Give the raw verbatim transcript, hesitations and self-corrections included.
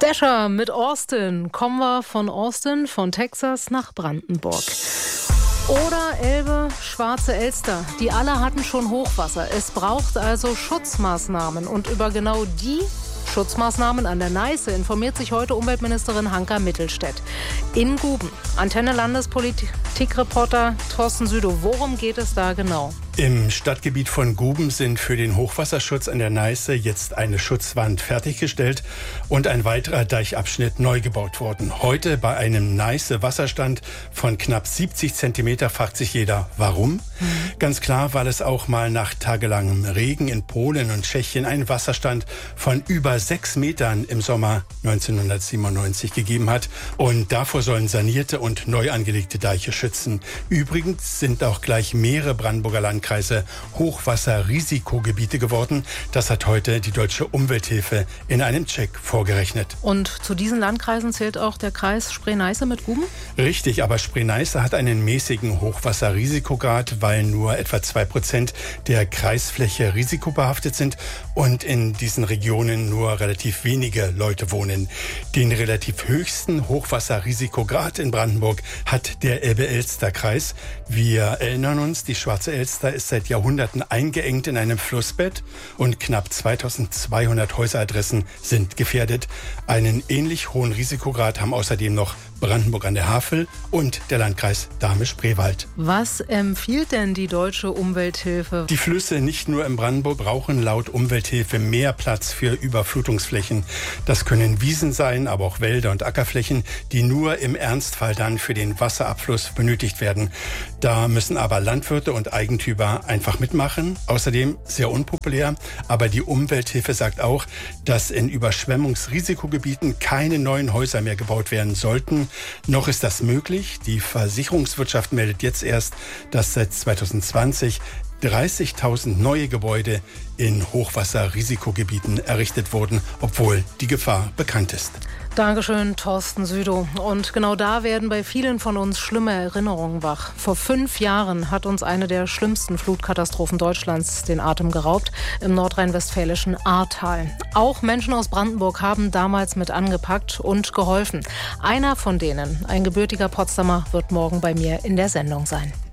Escher mit Austin. Kommen wir von Austin, von Texas nach Brandenburg. Oder Elbe, Schwarze Elster. Die alle hatten schon Hochwasser. Es braucht also Schutzmaßnahmen. Und über genau die Schutzmaßnahmen an der Neiße informiert sich heute Umweltministerin Hanka Mittelstädt. In Guben. Antenne Landespolitikreporter Thorsten Südow. Worum geht es da genau? Im Stadtgebiet von Guben sind für den Hochwasserschutz an der Neiße jetzt eine Schutzwand fertiggestellt und ein weiterer Deichabschnitt neu gebaut worden. Heute bei einem Neiße-Wasserstand von knapp siebzig Zentimeter fragt sich jeder, warum? Mhm. Ganz klar, weil es auch mal nach tagelangem Regen in Polen und Tschechien einen Wasserstand von über sechs Metern im Sommer neunzehnhundertsiebenundneunzig gegeben hat. Und davor sollen sanierte und neu angelegte Deiche schützen. Übrigens sind auch gleich mehrere Brandenburger Landkreise Hochwasserrisikogebiete geworden. Das hat heute die Deutsche Umwelthilfe in einem Check vorgerechnet. Und zu diesen Landkreisen zählt auch der Kreis Spree-Neiße mit Guben? Richtig, aber Spree-Neiße hat einen mäßigen Hochwasserrisikograd, weil nur etwa zwei Prozent der Kreisfläche risikobehaftet sind und in diesen Regionen nur relativ wenige Leute wohnen. Den relativ höchsten Hochwasserrisikograd in Brandenburg hat der Elbe-Elster-Kreis. Wir erinnern uns, die Schwarze Elster ist seit Jahrhunderten eingeengt in einem Flussbett und knapp zweitausendzweihundert Häuseradressen sind gefährdet. Einen ähnlich hohen Risikograd haben außerdem noch Brandenburg an der Havel und der Landkreis Dahme-Spreewald. Was empfiehlt denn die Deutsche Umwelthilfe? Die Flüsse nicht nur in Brandenburg brauchen laut Umwelthilfe mehr Platz für Überflutungsflächen. Das können Wiesen sein, aber auch Wälder und Ackerflächen, die nur im Ernstfall dann für den Wasserabfluss benötigt werden. Da müssen aber Landwirte und Eigentümer einfach mitmachen. Außerdem sehr unpopulär, aber die Umwelthilfe sagt auch, dass in Überschwemmungsrisikogebieten keine neuen Häuser mehr gebaut werden sollten. Noch ist das möglich. Die Versicherungswirtschaft meldet jetzt erst, dass seit zweitausendzwanzig dreißigtausend neue Gebäude in Hochwasserrisikogebieten errichtet wurden, obwohl die Gefahr bekannt ist. Dankeschön, Thorsten Südow. Und genau da werden bei vielen von uns schlimme Erinnerungen wach. Vor fünf Jahren hat uns eine der schlimmsten Flutkatastrophen Deutschlands den Atem geraubt, im nordrhein-westfälischen Ahrtal. Auch Menschen aus Brandenburg haben damals mit angepackt und geholfen. Einer von denen, ein gebürtiger Potsdamer, wird morgen bei mir in der Sendung sein.